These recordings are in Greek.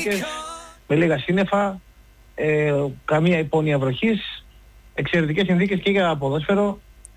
συνθήκες, με λίγα σύννεφα, καμία υπόνοια βροχής, εξαιρετικές συνθήκες και για ποδόσφαιρο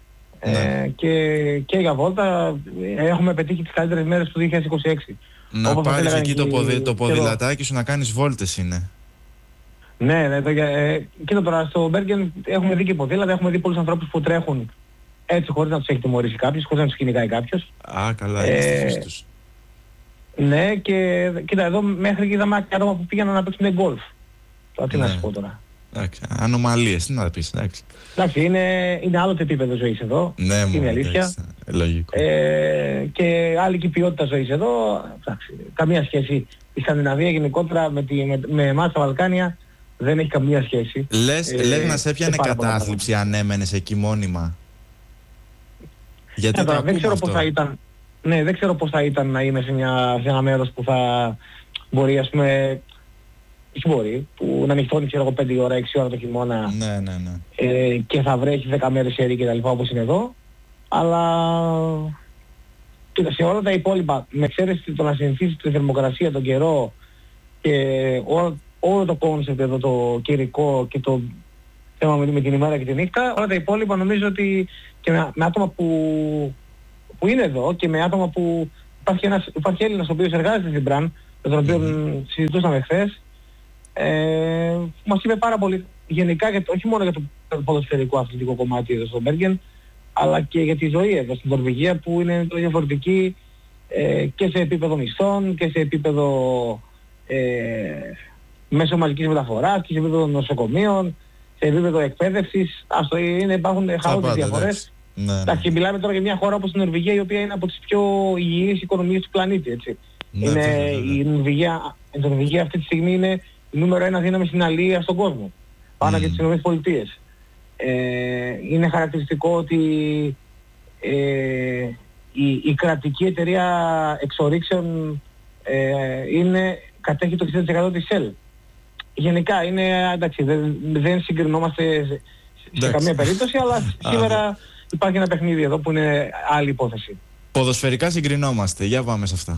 και για βόλτα. Έχουμε πετύχει τις καλύτερες μέρες του 2026. Να πάρεις εκεί το ποδηλατάκι σου να κάνεις βόλτες είναι. Ναι, κοίτα τώρα, στο Μπέργκεν έχουμε δει και ποδήλατα, έχουμε δει πολλούς ανθρώπους που τρέχουν έτσι χωρίς να τους έχει τιμωρήσει κάποιος, χωρίς να τους κυνηγάει κάποιος. Α, καλά, είναι στη φύση τους. Ναι, και κοίτα εδώ μέχρι και είδαμε άτομα που πήγαιναν να παίξουν γκολφ. Τώρα τι να σου πω τώρα. Εντάξει, ανομαλίες, τι να πεις, εντάξει. Εντάξει, είναι άλλο το επίπεδο ζωής εδώ, ναι, είναι αλήθεια. Λογικό. Και άλλη και η ποιότητα ζωής εδώ, εντάξει, καμία σχέση. Η Σκανδιναβία γενικότερα με εμάς τα Βαλκάνια δεν έχει καμία σχέση. Λες να σε έπιανε κατάθλιψη αν έμενες εκεί μόνιμα. Γιατί δεν ξέρω πώς θα ήταν. Ναι, δεν ξέρω πώς θα ήταν να είμαι σε ένα μέρος που θα μπορεί, ας πούμε, που να νυχτώνει, ξέρω εγώ, 5 ώρα, 6 ώρα το χειμώνα. Ναι. Και θα βρέχει 10 μέρες σερί και τα λοιπά όπως είναι εδώ. Αλλά κοίτα, σε όλα τα υπόλοιπα, με εξαίρεση το να συνηθίσεις τη θερμοκρασία, τον καιρό και όλο το κόνσεπτ εδώ, το καιρικό και το θέμα με την ημέρα και τη νύχτα, όλα τα υπόλοιπα νομίζω ότι και με άτομα που είναι εδώ και με άτομα που υπάρχει Έλληνας ο οποίος εργάζεται στην Μπραν, με τον οποίο συζητούσαμε χθες, μας είπε πάρα πολύ γενικά, όχι μόνο για το ποδοσφαιρικό αθλητικό κομμάτι εδώ στο Μπέργκεν, αλλά και για τη ζωή εδώ στην Νορβηγία που είναι διαφορετική και σε επίπεδο μισθών και σε επίπεδο μέσω μαζικής μεταφοράς και σε επίπεδο νοσοκομείων, σε επίπεδο εκπαίδευσης. Υπάρχουν χαότες διαφορές. Εντάξει, μιλάμε τώρα για μια χώρα όπως η Νορβηγία, η οποία είναι από τις πιο υγιείς οικονομίες του πλανήτη, έτσι. Η Νορβηγία αυτή τη στιγμή είναι η νούμερο 1 δύναμη στην αλληλεία στον κόσμο, πάνω και τις ΗΠΑ. Είναι χαρακτηριστικό ότι η κρατική εταιρεία εξορίξεων κατέχει το 60% της ΣΕΛ. Γενικά είναι, εντάξει, δεν συγκρινόμαστε σε καμία περίπτωση, αλλά σήμερα υπάρχει ένα παιχνίδι εδώ που είναι άλλη υπόθεση. Ποδοσφαιρικά συγκρινόμαστε, για πάμε σε αυτά.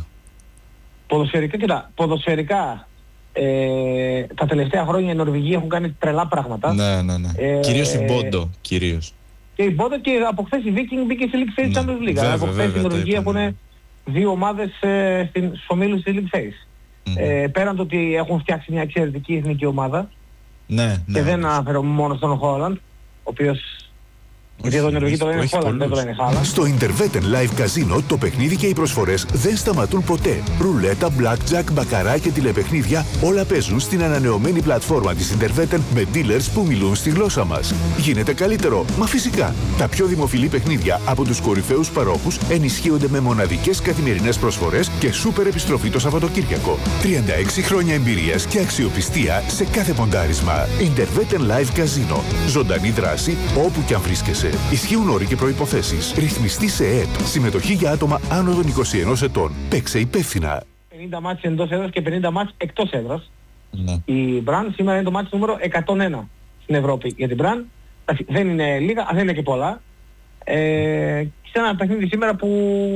Ποδοσφαιρικά τα τελευταία χρόνια οι Νορβηγοί έχουν κάνει τρελά πράγματα. Ναι. Κυρίως η Μπόντο, κυρίως. Και η Μπόντο και από χθες η Viking μπήκε στη League Phase Champions League. Από χθες η Νορβηγοί έχουν 2 ομάδες στους ομίλους της League Phase. Πέραν το ότι έχουν φτιάξει μια εξαιρετική εθνική ομάδα. Και δεν αναφέρω μόνο στον Χόλαντ, ο οποίος... Γιατί εδώ η Νορβηγία το λένε Χόλαντ, δεν το λένε Χάλαντ. Στο Interwetten Live Casino το παιχνίδι και οι προσφορές δεν σταματούν ποτέ. Ρουλέτα, blackjack, μπακαρά και τηλεπαιχνίδια όλα παίζουν στην ανανεωμένη πλατφόρμα της Interwetten με dealers που μιλούν στη γλώσσα μας. Γίνεται καλύτερο, μα φυσικά. Τα πιο δημοφιλή παιχνίδια από τους κορυφαίους παρόχους ενισχύονται με μοναδικές καθημερινές προσφορές και σούπερ επιστροφή το Σαββατοκύριακο. 36 χρόνια εμπειρίας και αξιοπιστία σε κάθε ποντάρισμα. Interwetten Live Casino. Ζωντανή δράση όπου κι αν βρίσκεσαι. Ισχύουν όροι και προϋποθέσεις. Ρυθμιστή σε ΕΕΠ. Συμμετοχή για άτομα άνω των 21 ετών. Παίξε υπεύθυνα. 50 μάτς εντός έδρας και 50 μάτς εκτός έδρας. Η Μπραν σήμερα είναι το μάτς νούμερο 101 στην Ευρώπη για την Μπραν. Δεν είναι λίγα, δεν είναι και πολλά. Σε ένα παιχνίδι σήμερα που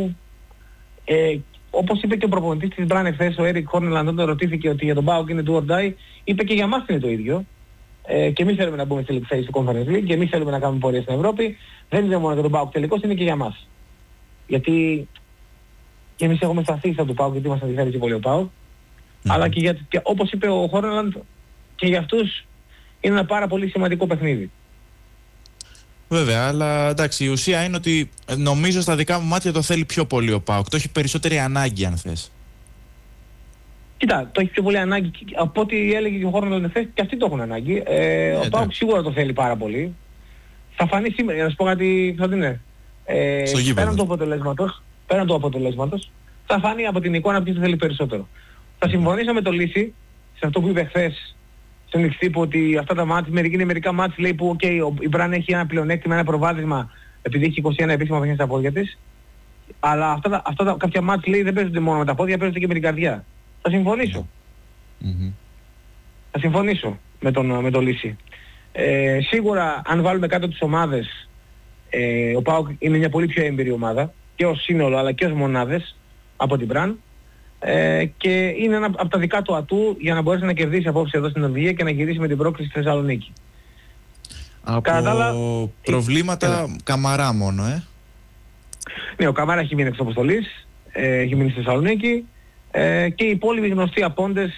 όπως είπε και ο προπονητής της Μπραν εχθές, ο Έρικ Χόρνελαντ, όταν ρωτήθηκε ότι για τον ΠΑΟΚ είναι do or die, είπε και για μας είναι το ίδιο. Και εμείς θέλουμε να μπούμε στη League Phase του Conference League και εμείς θέλουμε να κάνουμε πορεία στην Ευρώπη. Δεν είναι μόνο για τον ΠΑΟΚ τελικός, είναι και για μας. Γιατί και εμείς έχουμε σταθεί σαν του ΠΑΟΚ, γιατί μας ενδιαφέρει και πολύ ο ΠΑΟΚ. Αλλά και όπως είπε ο Χόρνελαντ, και για αυτούς είναι ένα πάρα πολύ σημαντικό παιχνίδι. Βέβαια, αλλά εντάξει, η ουσία είναι ότι νομίζω στα δικά μου μάτια το θέλει πιο πολύ ο ΠΑΟΚ. Το έχει περισσότερη ανάγκη, αν θες. Κοίτα, το έχει πιο πολύ ανάγκη, από ό,τι έλεγε και ο Χόρνελαντ εχθές, και αυτοί το έχουν ανάγκη. Ο ΠΑΟΚ σίγουρα το θέλει πάρα πολύ. Θα φανεί σήμερα, για να σου πω κάτι, θα την είναι. Πέραν του αποτελέσματος, θα φανεί από την εικόνα ποιος το θέλει περισσότερο. Θα συμφωνήσω με το Λύση, σε αυτό που είπε χθες, στον Εξτύπο, ότι αυτά τα μάτς, μερικά μάτς λέει που η Μπραν έχει ένα πλεονέκτημα, ένα προβάδισμα, επειδή έχει 21 επίσημα παιχνίδια στα πόδια της. Αλλά κάποια μάτς λέει δεν παίζονται μόνο με τα πόδια, παίζονται και με την καρδιά. Θα συμφωνήσω. Θα συμφωνήσω με τον Λύση. Σίγουρα αν βάλουμε κάτω τις ομάδες, ο ΠΑΟΚ είναι μια πολύ πιο έμπειρη ομάδα και ως σύνολο αλλά και ως μονάδες από την Μπραν. και είναι ένα από τα δικά του ατού για να μπορέσει να κερδίσει απόψε εδώ στην Νορβηγία και να γυρίσει με την πρόκληση στη Θεσσαλονίκη. Από προβλήματα Καμαρά μόνο, Ναι, ο Καμαρά έχει μείνει εξ αποστολής, έχει μείνει στη Θεσσαλονίκη και οι υπόλοιποι γνωστοί απόντες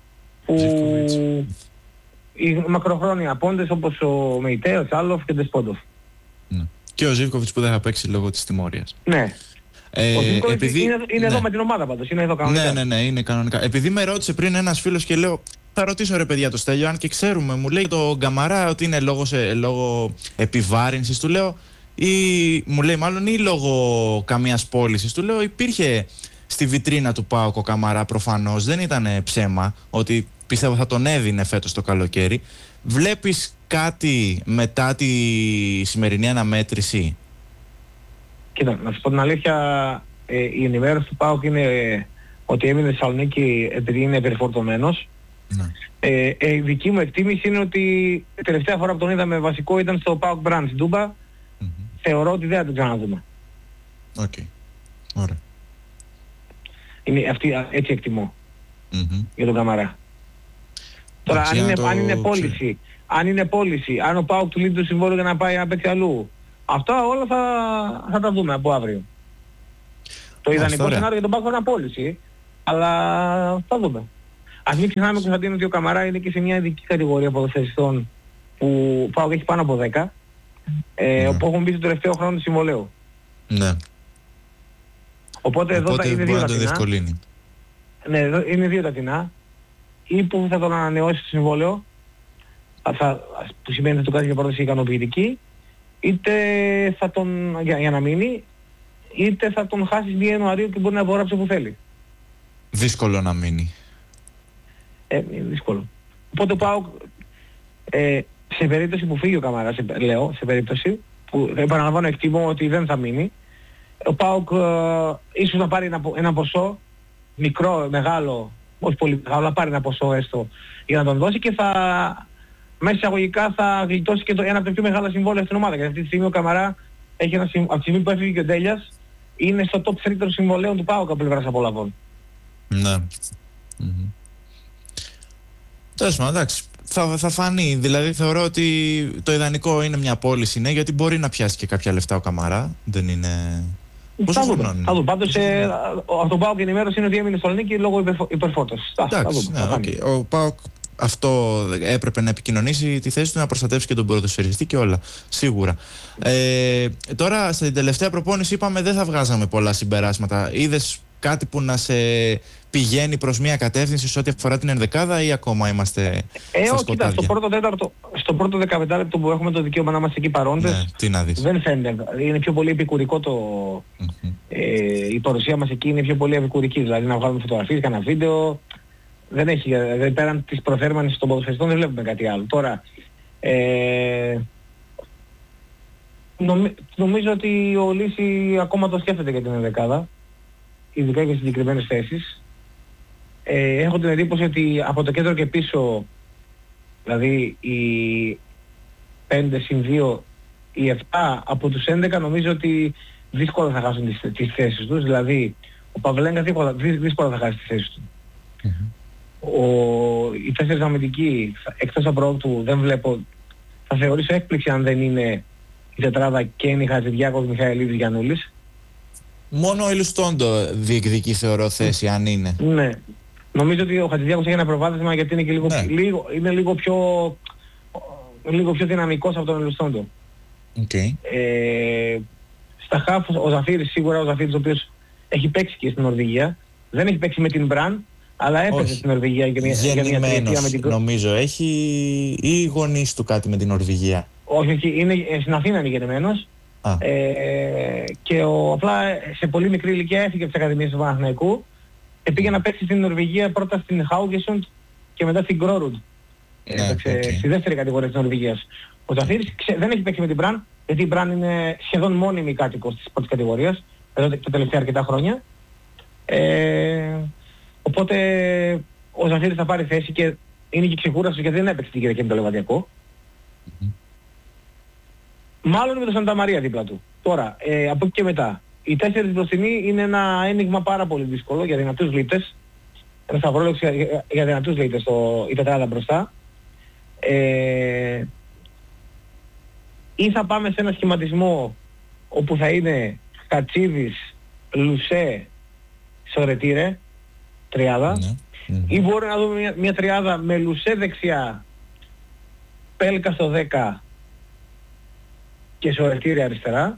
οι μακροχρόνιοι απόντες όπως ο Μεϊτέ, ο Τσάλοφ και ο Ντεσπόντοφ. Ναι. Και ο Ζίβκοβιτς που δεν θα παίξει λόγω της τιμωρίας. Ναι. Ο Ζίβκοβιτς είναι εδώ με την ομάδα πάντως, είναι εδώ κανονικά. Ναι, είναι κανονικά. Επειδή με ρώτησε πριν ένας φίλος και λέω, θα ρωτήσω ρε παιδιά το Στέλιο, αν και ξέρουμε, μου λέει το Καμαρά ότι είναι λόγω επιβάρυνσης, του λέω, ή μου λέει μάλλον ή λόγω καμίας πώλησης, του λέω υπήρχε στη βιτρίνα του ΠΑΟΚ ο Καμαρά προφανώς, δεν ήταν ψέμα, ότι πιστεύω θα τον έδινε φέτος το καλοκαίρι. Βλέπεις κάτι μετά τη σημερινή αναμέτρηση? Κοίτα, να σου πω την αλήθεια, η ενημέρωση του ΠΑΟΚ είναι ότι έμεινε στη Θεσσαλονίκη επειδή είναι υπερφορτωμένος. Ναι. Η δική μου εκτίμηση είναι ότι η τελευταία φορά που τον είδαμε βασικό ήταν στο ΠΑΟΚ Brand στην Τούμπα. Θεωρώ ότι δεν θα τον ξαναδούμε. Οκ. Ωραία. Έτσι εκτιμώ για τον Καμαρά. Τώρα αν είναι πώληση, αν ο ΠΑΟΚ του λείπει το συμβόλαιο για να πάει να παίξει αλλού, αυτά όλα θα τα δούμε από αύριο. Το ιδανικό σενάριο για τον ΠΑΟΚ είναι πώληση, αλλά θα δούμε. Ας μην ξεχνάμε, Κωνσταντίνο, ότι ο Καμαρά είναι και σε μια ειδική κατηγορία ποδοσφαιριστών που ο ΠΑΟΚ έχει πάνω από 10, που έχουν μπει στο τελευταίο χρόνο του συμβολαίου. Ναι. Οπότε εδώ θα είναι δύο τα τεινά. Ναι, είναι δύο τα τεινά. Ή που θα τον ανανεώσει το συμβόλαιο, που σημαίνει ότι του κάνει για πρόταση ικανοποιητική, είτε θα τον, για να μείνει, είτε θα τον χάσει 2 Ιανουαρίου και μπορεί να απογράψει όπου θέλει. Δύσκολο να μείνει. Είναι δύσκολο. Οπότε πάω σε περίπτωση που φύγει ο Καμαράς, σε περίπτωση που επαναλαμβάνω εκτιμώ ότι δεν θα μείνει, ο ΠΑΟΚ ίσως να πάρει ένα ποσό, μικρό, μεγάλο, όχι πολύ μεγάλο, να πάρει ένα ποσό έστω για να τον δώσει και μέσα εισαγωγικά θα γλιτώσει και ένα από τα πιο μεγάλα συμβόλαια στην ομάδα. Γιατί αυτή τη στιγμή ο Καμαρά έχει από τη στιγμή που έφυγε και ο Ντέλιας είναι στο top 3 των συμβολέων του ΠΑΟΚ από πλευράς απολαβών. Ναι. Τέλος πάντων, εντάξει. Θα φανεί. Δηλαδή θεωρώ ότι το ιδανικό είναι μια πώληση, ναι, γιατί μπορεί να πιάσει και κάποια λεφτά ο Καμαρά. Δεν είναι... Θα δούμε. Πάντως από τον ΠΑΟΚ η ενημέρωση είναι ότι έμεινε στο Θεσσαλονίκη λόγω υπερφόρτωσης. Εντάξει, ναι, okay. Ο ΠΑΟΚ αυτό έπρεπε να επικοινωνήσει τη θέση του, να προστατεύσει και τον ποδοσφαιριστή και όλα. Σίγουρα. Τώρα στην τελευταία προπόνηση είπαμε δεν θα βγάζαμε πολλά συμπεράσματα. Είδες κάτι που να σε πηγαίνει προς μια κατεύθυνση σε ό,τι αφορά την ενδεκάδα ή ακόμα είμαστε στα σκοτάδια? Στο πρώτο 15 λεπτό που έχουμε το δικαίωμα να είμαστε εκεί παρόντες, ναι, τι να δεις. Δεν φαίνεται. Είναι πιο πολύ επικουρικό η παρουσία μας εκεί είναι πιο πολύ επικουρική. Δηλαδή να βγάλουμε φωτογραφίες, κανένα βίντεο. Δεν έχει, πέραν της προθέρμανσης των ποδοσφαιριστών δεν βλέπουμε κάτι άλλο. Τώρα, νομίζω ότι ο Λύση ακόμα το σκέφτεται για την ενδεκάδα, ειδικά για συγκεκριμένες θέσεις. Έχω την εντύπωση ότι από το κέντρο και πίσω, δηλαδή οι 5 συν 2, οι 7 από τους 11 νομίζω ότι δύσκολα θα χάσουν τις θέσεις τους. Δηλαδή ο Παυλέγκας δύσκολα θα χάσει τις θέσεις του. Οι 4 αμυντικοί εκτός από του δεν βλέπω, θα θεωρήσω έκπληξη αν δεν είναι η τετράδα Κένι, Χατζηδιάκος, Μιχαηλίδης, Γιαννούλης. Μόνο ο Ελουστόντο διεκδικεί θεωρώ θέση, αν είναι. Ναι. Νομίζω ότι ο Χατζηδιάκος έχει ένα προβάδισμα γιατί είναι και λίγο πιο δυναμικός από τον Ελουστόντο. Okay. Στα χαφ ο Ζαφύρης, σίγουρα ο Ζαφύρης ο οποίος έχει παίξει και στην Νορβηγία, δεν έχει παίξει με την Μπραν, αλλά έπαιξε στην Νορβηγία για μια τριετία με την... νομίζω έχει ή οι γονείς του κάτι με την Νορβηγία? Όχι, στην Αθήνα είναι γεννημένος. Και απλά σε πολύ μικρή ηλικία έφυγε από τις ακαδημίες του Παναθηναϊκού και πήγε να παίξει στην Νορβηγία πρώτα στην Χάουγκεσουντ και μετά στην Γκρόρουντ. Στη δεύτερη κατηγορία της Νορβηγίας. Ο Ζαφύρης δεν έχει παίξει με την Μπραν, γιατί η Μπραν είναι σχεδόν μόνιμη κάτοικος της πρώτης κατηγορίας εδώ τα τελευταία αρκετά χρόνια. Οπότε ο Ζαφύρης θα πάρει θέση και είναι και ξεκούραστος γιατί δεν έπαιξε την Κυριακή με το Λεβαδιακό. Μάλλον με το Σαντα Μαρία δίπλα του. Τώρα, από εκεί και μετά, οι 4 μπροστινοί είναι ένα ένιγμα πάρα πολύ δύσκολο για δυνατούς λήπτες. Ένα σταυρόλεξ για δυνατούς λήπτες η τετράδα μπροστά. Ή θα πάμε σε ένα σχηματισμό όπου θα είναι Χατσίδης, Λουσέ, Σορετήρε, τριάδα. Ή μπορεί να δούμε μια τριάδα με Λουσέ δεξιά, Πέλκα στο 10 και Σορετήρε αριστερά.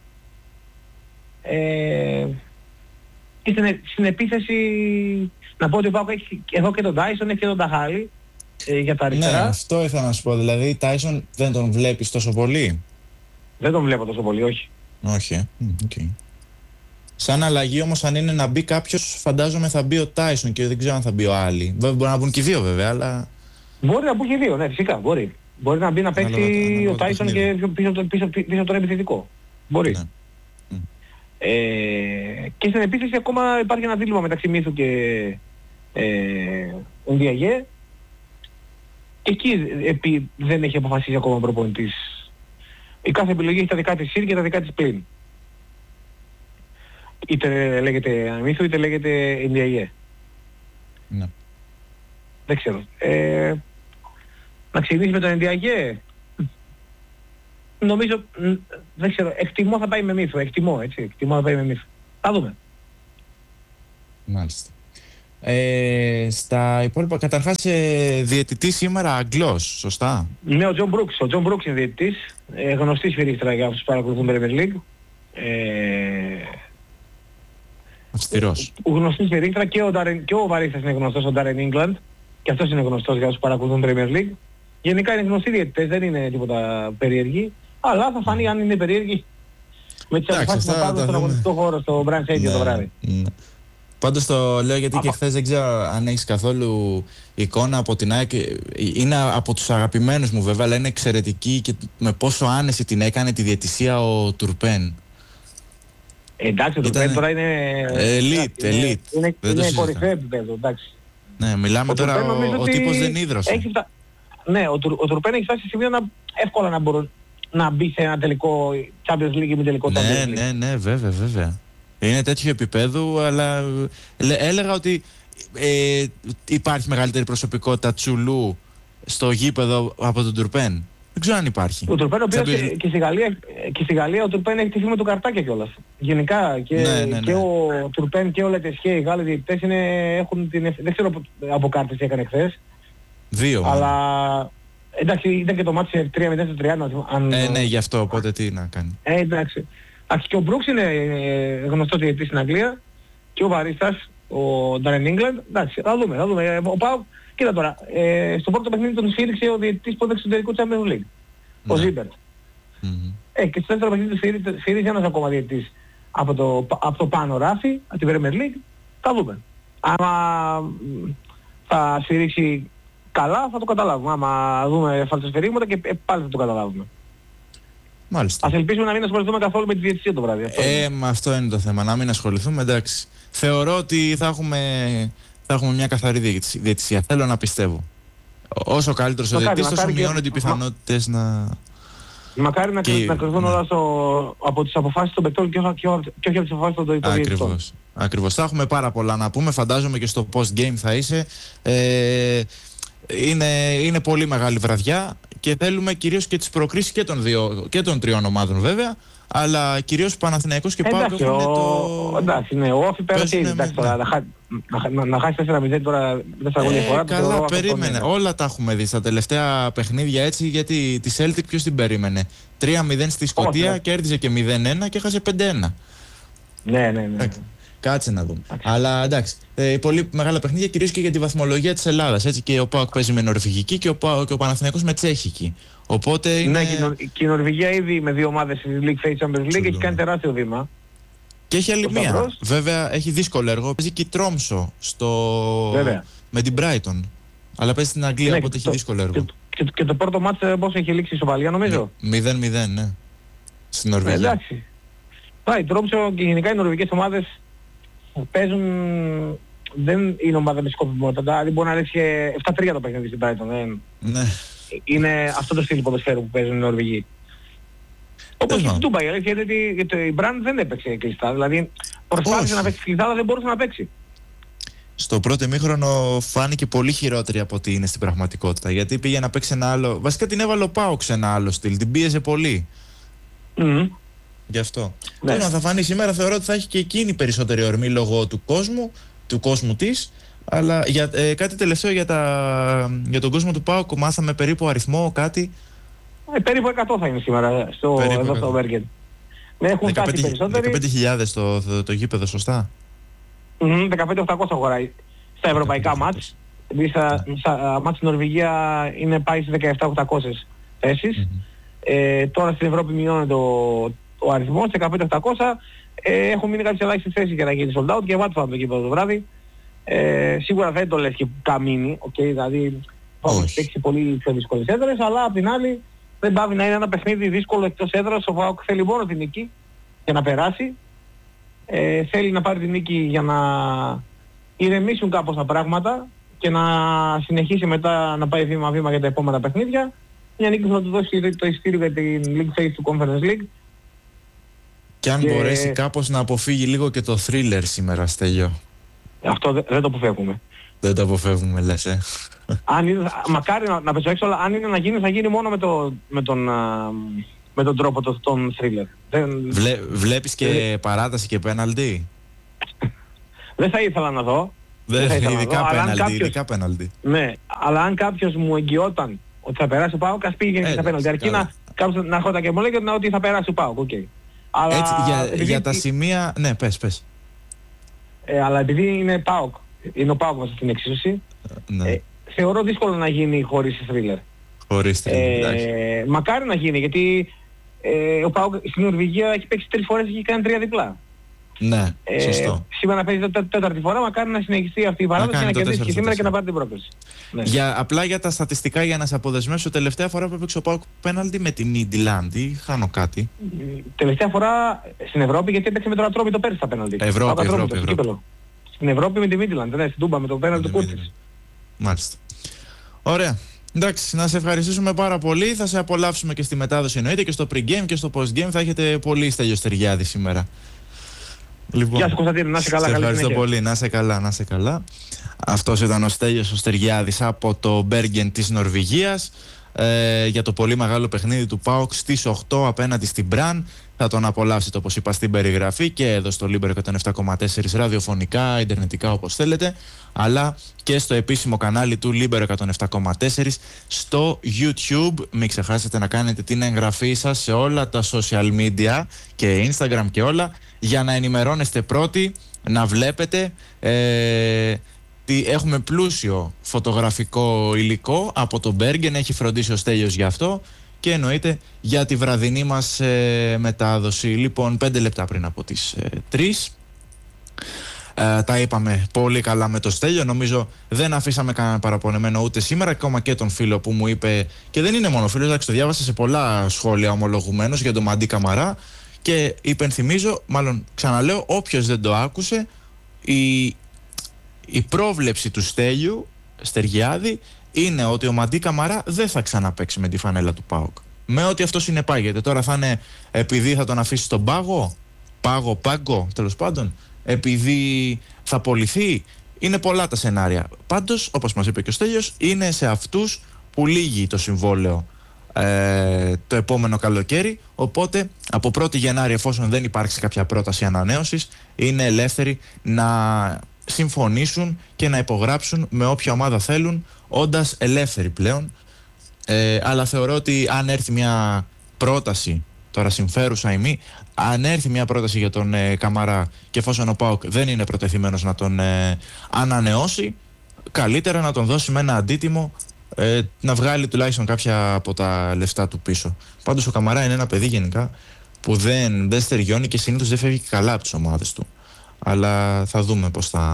Και στην επίθεση να πω ότι ο ΠΑΟΚ έχει εδώ και τον Τάισον, έχει και τον Ταχάλη για τα αριστερά. Ναι, αυτό ήθελα να σου πω. Δηλαδή, Τάισον δεν τον βλέπεις τόσο πολύ? Δεν τον βλέπω τόσο πολύ, όχι. Όχι, okay. Σαν αλλαγή όμως, αν είναι να μπει κάποιος, φαντάζομαι θα μπει ο Τάισον και δεν ξέρω αν θα μπει ο Άλλη. Μπορεί να μπουν και οι δύο βέβαια, αλλά... Μπορεί να μπουν και οι δύο, ναι, φυσικά, μπορεί. Μπορεί να μπει να παίξει ο Τάισον και πίσω τον επιθετικό. Μπορεί. Ναι. Και στην επίθεση ακόμα υπάρχει ένα δίλημμα μεταξύ Μίθου και Ονδιαγέ. Εκεί δεν έχει αποφασίσει ακόμα ο προπονητής. Η κάθε επιλογή έχει τα δικά της συν και τα δικά της πλην. Είτε λέγεται Μίθου είτε λέγεται Ονδιαγέ. Ναι. Δεν ξέρω. Να ξεκινήσει με τον Ονδιαγέ. Νομίζω, δεν ξέρω, εκτιμώ θα πάει με Μίθου, εκτιμώ θα πάει με Μίθου. Θα δούμε. Μάλιστα. Στα υπόλοιπα, καταρχάς διαιτητής σήμερα Αγγλός, σωστά? Ναι, ο Τζον Μπρούξ είναι διαιτητής, γνωστής σφυρίχτρα για όσους παρακολουθούν Premier League. Αυστηρός. Γνωστής σφυρίχτρα και ο Βαρίστας είναι γνωστός, ο Ντάρεν Ίγκλαντ, και αυτός είναι γνωστός για όσους παρακολουθούν Premier League. Γενικά είναι γνωστοί διαιτητές, δεν είναι τίποτα περίεργοι, αλλά θα φανεί αν είναι περίεργοι με τις αποφάσεις που πάρουν στον αγωνιστικό χώρο, στο Branch Stadium το βράδυ. Πάντως το λέω γιατί και χθες δεν ξέρω αν έχεις καθόλου εικόνα από την ΑΕΚ. Είναι από τους αγαπημένους μου βέβαια, αλλά είναι εξαιρετική και με πόσο άνεση την έκανε τη διαιτησία ο Τουρπέν. Εντάξει, ο Τουρπέν τώρα είναι... Elite. Είναι κορυφαίο επίπεδο, εντάξει. Ναι, μιλάμε τώρα, ο τύπος δεν ίδρωσε. Ναι, ο Τουρπέν έχει φτάσει σε σημείο εύκολα να μπορεί να μπει σε ένα τελικό Champions League ή μη τελικό Champions League. Ναι, βέβαια. Είναι τέτοιο επίπεδο, αλλά έλεγα ότι υπάρχει μεγαλύτερη προσωπικότητα Τσουλού στο γήπεδο από τον Τουρπέν. Δεν ξέρω αν υπάρχει. Ο Τουρπέν, ο οποίος και στη Γαλλία ο Τουρπέν έχει τη φήμη του καρτάκια κιόλας. Γενικά και ο Τουρπέν και ο Λετεσχέ, οι Γάλλοι διαιτητές έχουν την... Δεν ξέρω από κάρτες τι έκανε χθες. 2. Αλλά εντάξει, ήταν και το μάτι 3-0 στο 30. Ναι, γι' αυτό, οπότε τι να κάνει. Εντάξει. Και ο Μπρούξ είναι γνωστός διαιτητής στην Αγγλία και ο Βαρίστας, ο Ντάρεν Ίγκλαντ. Εντάξει, θα δούμε. Ο ΠΑΟΚ, κοίτα τώρα, στο πρώτο παιχνίδι τον σφύριξε ο διαιτητής που έδειξε στο τελικό Champions League, ο Ζίμπερτ. Και στο δεύτερο παιχνίδι του σφύριξε ένας ακόμα διαιτητής από το πάνω ράφι, από την Premier League. Θα δούμε. Άμα θα σφυρίξει καλά θα το καταλάβουμε. Άμα δούμε φαλτσοσφαιρίγματα και πάλι θα το καταλάβουμε. Μάλιστα. Ας ελπίσουμε να μην ασχοληθούμε καθόλου με τη διαιτησία το βράδυ. Αυτό είναι το θέμα, να μην ασχοληθούμε, εντάξει. Θεωρώ ότι θα έχουμε μια καθαρή διαιτησία. Θέλω να πιστεύω. Όσο καλύτερος ο διαιτητής, τόσο μειώνονται οι πιθανότητες να... Μακάρι να κρυθούν όλα από τις αποφάσεις των παικτών και όχι από τις αποφάσεις των διαιτητών. Ακριβώς. Θα έχουμε πάρα πολλά να πούμε. Φαντάζομαι και στο post-game θα είσαι. Είναι πολύ μεγάλη βραδιά και θέλουμε κυρίως και τις προκρίσεις και των τριών ομάδων βέβαια, αλλά κυρίως Παναθηναϊκός και ΠΑΟΚ έχουν το... Εντάξει, ναι, ο Όφη πέρασε ήδη, να χάσει 4-0 τώρα δεν θα βγει φορά. Καλά, περίμενε. Όλα τα έχουμε δει στα τελευταία παιχνίδια έτσι, γιατί τη Celtic ποιος την περίμενε. 3-0 στη Σκωτία, κέρδιζε και 0-1 και έχασε 5-1. Ναι. Κάτσε να δούμε. Αλλά εντάξει, πολύ μεγάλα παιχνίδια κυρίως και για τη βαθμολογία της Ελλάδας. Έτσι, και ο ΠΑΟΚ παίζει με νορβηγική και ο Παναθηναϊκός με τσέχικη. Οπότε είναι... Ναι, και η Νορβηγία ήδη με 2 ομάδες στη League Phase Champions League έχει κάνει τεράστιο βήμα. Και έχει άλλη μία. Βέβαια έχει δύσκολο έργο. Παίζει και η Τρόμσο με την Brighton. Αλλά παίζει στην Αγγλία, ναι, οπότε έχει δύσκολο έργο. Και το πρώτο μάτς πώς έχει λήξει η ισοπαλία νομίζω. 0-0, ναι. Στην Νορβηγία. Εντάξει. Η Τρόμσο και γενικά οι νορβηγικές ομάδες παίζουν, δεν είναι ομάδα με σκοπιμότητα, δηλαδή μπορεί να ρίξει 7-3 το παιχνίδι στην Brighton. Ναι. Είναι αυτό το στυλ ποδοσφαίρου που παίζουν οι Νορβηγοί. Όπως και στην Τούμπα, γιατί η Μπραντ δεν έπαιξε κλειστά. Δηλαδή προσπάθησε να παίξει κλειστά, αλλά δεν μπορούσε να παίξει. Στο πρώτο ημίχρονο φάνηκε πολύ χειρότερη από ό,τι είναι στην πραγματικότητα. Γιατί πήγε να παίξει ένα άλλο. Βασικά την έβαλε ο ΠΑΟΚ σε ένα άλλο στυλ. Την πίεζε πολύ. Γι' αυτό. Ναι. Θα φανεί σήμερα, θεωρώ ότι θα έχει και εκείνη περισσότερη ορμή λόγω του κόσμου της. Αλλά κάτι τελευταίο για τον κόσμο του ΠΑΟΚ, μάθαμε περίπου αριθμό, κάτι. Περίπου 100 θα είναι σήμερα εδώ στο Μπέργκεν. Ναι, έχουν φτάσει περισσότεροι. 15.000 το γήπεδο, σωστά. 15.800 χωράει στα ευρωπαϊκά μάτς. Δηλαδή στα μάτς στην Νορβηγία πάει στις 17.800 θέσεις. Τώρα στην Ευρώπη μειώνεται ο αριθμός, 15.800. Έχουν μείνει κάποιες ελάχιστες θέσεις για να γίνει sold out και βάτσαμε το γήπεδο το βράδυ. Σίγουρα δεν το λες και καμίνι, δηλαδή θα παίξει πολύ πιο δύσκολες έδρες, αλλά απ' την άλλη δεν πάβει να είναι ένα παιχνίδι δύσκολο εκτός έδρας. Ο ΠΑΟΚ θέλει μόνο την νίκη για να περάσει. Θέλει να πάρει την νίκη για να ηρεμήσουν κάπως τα πράγματα και να συνεχίσει μετά να πάει βήμα-βήμα για τα επόμενα παιχνίδια. Μια νίκη που θα του δώσει το εισιτήριο για την League Phase του Conference League. Και αν μπορέσει κάπως να αποφύγει λίγο και το thriller σήμερα, Στέλιο. Αυτό δεν το αποφεύγουμε. Δεν το αποφεύγουμε, λες, Αν είναι, μακάρι να πέσω έξω, αλλά αν είναι να γίνει, θα γίνει μόνο με τον τρόπο των thriller. Βλέπεις και παράταση και πέναλτι? Δεν θα ήθελα να δω. Ειδικά πέναλτι. Ναι, αλλά αν κάποιος μου εγγυόταν ότι θα περάσει ο ΠΑΟΚ, ας πήγαινε στα πέναλτι. Αρκεί να χώτα και μου λέγεται ότι θα περάσει ο ΠΑΟΚ. Αλλά για τα σημεία, ναι, πες. Αλλά επειδή είναι ΠΑΟΚ, είναι ο ΠΑΟΚ μας στην εξίσωση, θεωρώ δύσκολο να γίνει χωρίς thriller. Μακάρι να γίνει, γιατί ο ΠΑΟΚ στην Νορβηγία έχει παίξει 3 φορές και έχει κάνει 3 διπλά. Ναι, σωστό. Σήμερα παίζει τέταρτη φορά, μακάρι να συνεχιστεί αυτή η παράδοση και να κερδίσει και σήμερα και να πάρει την πρόκληση. Απλά για τα στατιστικά, για να σε αποδεσμεύσω, τελευταία φορά που έπαιξε ο ΠΑΟΚ πέναλτι με τη Midland, ή χάνω κάτι? Τελευταία φορά στην Ευρώπη, γιατί έπαιξε με τον Ατρόμητο πέρσι τα πέναλτι. Ευρώπη. Στην Ευρώπη με τη Midland, στην Τούμπα, με το πέναλτι του Κούρτης. Μάλιστα. Ωραία. Εντάξει, να σε ευχαριστήσουμε πάρα πολύ. Θα σε απολαύσουμε και στη μετάδοση, εννοείται, και στο pre-game και στο post-game. Θα έχετε πολύ Στέλιο Στεριάδη σήμερα. Λοιπόν, γεια σου Κωνσταντίνο, να είσαι καλά. Ευχαριστώ πολύ, να είσαι καλά. Αυτός ήταν ο Στέλιος ο Στεριάδης από το Bergen της Νορβηγίας, για το πολύ μεγάλο παιχνίδι του ΠΑΟΚ στις 8 απέναντι στην Μπραν. Θα τον απολαύσετε, όπως είπα, στην περιγραφή και εδώ στο Libero 107,4 ραδιοφωνικά, ιντερνετικά, όπως θέλετε, αλλά και στο επίσημο κανάλι του Libero 107,4 στο YouTube. Μην ξεχάσετε να κάνετε την εγγραφή σας σε όλα τα social media και Instagram και όλα, για να ενημερώνεστε πρώτοι, να βλέπετε. Έχουμε πλούσιο φωτογραφικό υλικό από το Bergen, έχει φροντίσει ο Στέλιος γι' αυτό, και εννοείται για τη βραδινή μας μετάδοση. Λοιπόν, 5 λεπτά πριν από τις 3. Τα είπαμε πολύ καλά με το Στέλιο. Νομίζω δεν αφήσαμε κανέναν παραπονεμένο ούτε σήμερα, ακόμα και τον φίλο που μου είπε, και δεν είναι μόνο φίλος, εντάξει, το διάβασα σε πολλά σχόλια ομολογουμένως για τον Μαντί Καμαρά, και υπενθυμίζω, μάλλον ξαναλέω, όποιος δεν το άκουσε, η πρόβλεψη του Στέλιου Στεριάδη είναι ότι ο Μαντί Καμαρά δεν θα ξαναπαίξει με τη φανέλα του ΠΑΟΚ. Με ό,τι αυτό συνεπάγεται. Τώρα θα είναι επειδή θα τον αφήσει στον πάγκο, τέλος πάντων, επειδή θα πωληθεί. Είναι πολλά τα σενάρια. Πάντως, όπως μας είπε και ο Στέλιος, είναι σε αυτούς που λύγει το συμβόλαιο το επόμενο καλοκαίρι, οπότε από 1η Γενάρη, εφόσον δεν υπάρξει κάποια πρόταση ανανέωσης, είναι ελεύθεροι να συμφωνήσουν και να υπογράψουν με όποια ομάδα θέλουν, όντας ελεύθεροι πλέον. Αλλά θεωρώ ότι αν έρθει μια πρόταση, τώρα συμφέρουσα ή μη, αν έρθει μια πρόταση για τον Καμαρά και εφόσον ο ΠΑΟΚ δεν είναι προτεθειμένος να τον ανανεώσει, καλύτερα να τον δώσει με ένα αντίτιμο, να βγάλει τουλάχιστον κάποια από τα λεφτά του πίσω. Πάντως ο Καμαρά είναι ένα παιδί γενικά που δεν στεριώνει και συνήθως δεν φεύγει καλά από τις ομάδες του. Αλλά θα δούμε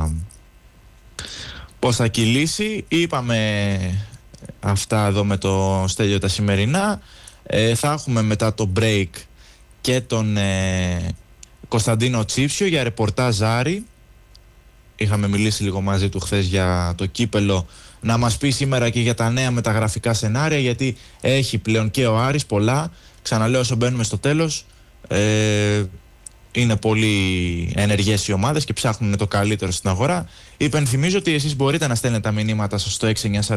πώς θα κυλήσει. Είπαμε αυτά εδώ με το Στέλιο τα σημερινά. Θα έχουμε μετά το break και τον Κωνσταντίνο Τσίψιο για ρεπορτάζ Άρη. Είχαμε μιλήσει λίγο μαζί του χθες για το κύπελο, να μας πει σήμερα και για τα νέα μεταγραφικά σενάρια, γιατί έχει πλέον και ο Άρης πολλά. Ξαναλέω, όσο μπαίνουμε στο τέλος, είναι πολύ ενεργές οι ομάδες και ψάχνουν το καλύτερο στην αγορά. Υπενθυμίζω ότι εσείς μπορείτε να στέλνετε τα μηνύματα σας στο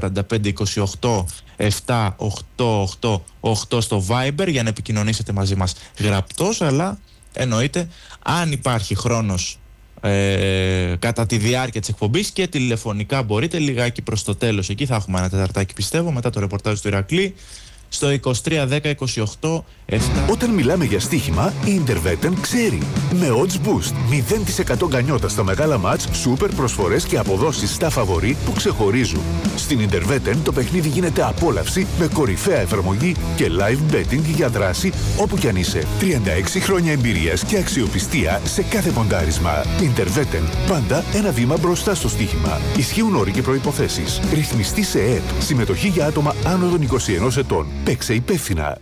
6945-28-788 στο Viber για να επικοινωνήσετε μαζί μας γραπτός, αλλά εννοείται αν υπάρχει χρόνος κατά τη διάρκεια της εκπομπής και τηλεφωνικά μπορείτε λιγάκι προς το τέλος. Εκεί θα έχουμε ένα τεταρτάκι, πιστεύω, μετά το ρεπορτάζ του Ηρακλή, στο 23-10-28-7. Όταν μιλάμε για στοίχημα, η Interveten ξέρει. Με odds boost, 0% γκανιότα στα μεγάλα μάτς, σούπερ προσφορές και αποδόσεις στα φαβορί που ξεχωρίζουν. Στην Interveten το παιχνίδι γίνεται απόλαυση με κορυφαία εφαρμογή και live betting για δράση όπου κι αν είσαι. 36 χρόνια εμπειρίας και αξιοπιστία σε κάθε ποντάρισμα. Interveten, πάντα ένα βήμα μπροστά στο στοίχημα. Ισχύουν όροι και προϋποθέσεις. Ρυθμιστή σε ΕΕΠ. Συμμετοχή για άτομα άνω των 21 ετών. Παίξε υπεύθυνα.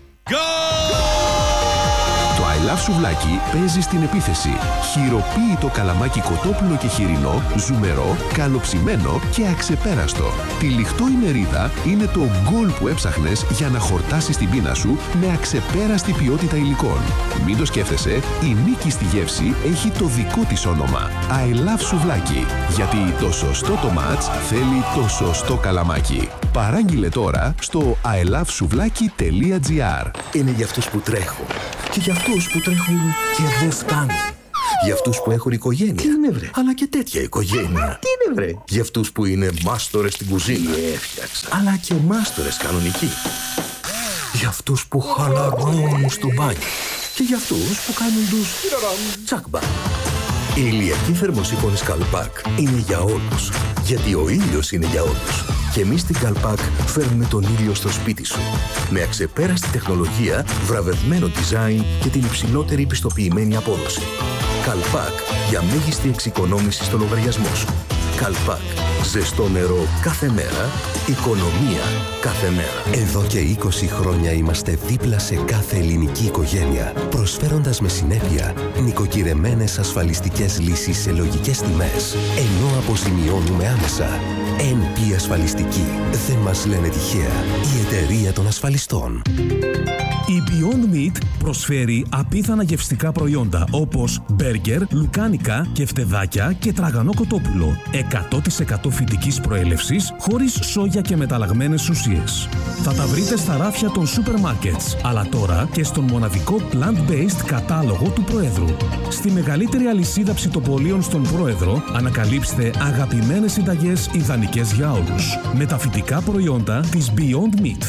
Το I Love Σουβλάκι παίζει στην επίθεση. Χειροποίητο καλαμάκι κοτόπουλο και χοιρινό, ζουμερό, καλοψημένο και αξεπέραστο. Τυλιχτό η μερίδα είναι το γκολ που έψαχνες για να χορτάσεις την πείνα σου με αξεπέραστη ποιότητα υλικών. Μην το σκέφτεσαι, η νίκη στη γεύση έχει το δικό της όνομα. I Love Σουβλάκι. Γιατί το σωστό το μάτς θέλει το σωστό καλαμάκι. Παράγγειλε τώρα στο ilovesuvlaki.gr. Είναι για αυτούς που τρέχουν και για αυτούς που τρέχουν και δεν φτάνουν. Για αυτούς που έχουν οικογένεια. Τι είναι βρε? Αλλά και τέτοια οικογένεια. Τι είναι βρε? Για αυτούς που είναι μάστορες στην κουζίνα. Έφτιαξα. Αλλά και μάστορες κανονικοί. Για αυτούς που χαλαρώνουν στο μπάνιο. Και για αυτούς που κάνουν τους τσάκμπα. Η ηλιακή θερμοσύφωνη Καλπάκ είναι για όλους. Γιατί ο ήλιος είναι για όλους. Και εμείς στην Καλπάκ φέρνουμε τον ήλιο στο σπίτι σου. Με αξεπέραστη τεχνολογία, βραβευμένο design και την υψηλότερη πιστοποιημένη απόδοση. Καλπάκ για μέγιστη εξοικονόμηση στο λογαριασμό σου. Καλπάκ. Ζεστό νερό κάθε μέρα, οικονομία κάθε μέρα. Εδώ και 20 χρόνια είμαστε δίπλα σε κάθε ελληνική οικογένεια, προσφέροντας με συνέπεια νοικοκυρεμένες ασφαλιστικές λύσεις σε λογικές τιμές, ενώ αποζημιώνουμε άμεσα. NP Ασφαλιστική. Δεν μας λένε τυχαία. Η εταιρεία των ασφαλιστών. Η Beyond Meat προσφέρει απίθανα γευστικά προϊόντα όπως μπέργκερ, λουκάνικα, κεφτεδάκια και τραγανό κοτόπουλο. 100% φυτικής προέλευσης, χωρίς σόγια και μεταλλαγμένες ουσίες. Θα τα βρείτε στα ράφια των σούπερ μάρκετς, αλλά τώρα και στον μοναδικό plant-based κατάλογο του Προέδρου. Στη μεγαλύτερη αλυσίδα ψητοπολίων στον Πρόεδρο ανακαλύψτε αγαπημένες συνταγές ιδανικές για όλους. Με τα φυτικά προϊόντα της Beyond Meat.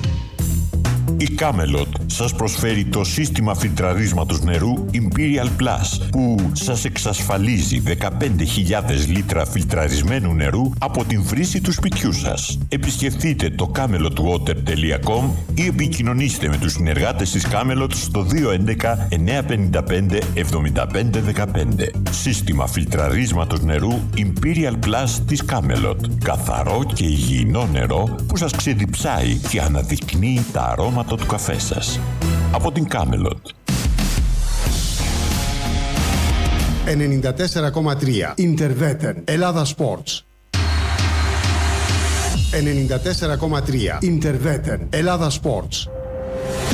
Η Camelot σας προσφέρει το σύστημα φιλτραρίσματος νερού Imperial Plus που σας εξασφαλίζει 15.000 λίτρα φιλτραρισμένου νερού από την βρύση του σπιτιού σας. Επισκεφτείτε το camelotwater.com ή επικοινωνήστε με τους συνεργάτες της Camelot στο 211 955 7515. Σύστημα φιλτραρίσματος νερού Imperial Plus της Camelot. Καθαρό και υγιεινό νερό που σας ξεδιψάει και αναδεικνύει τα αρώματα του καφέ σας. Από την Camelot. 94,3 Interveten Ελλάδα Sports. 94,3 Interveten Ελλάδα Sports.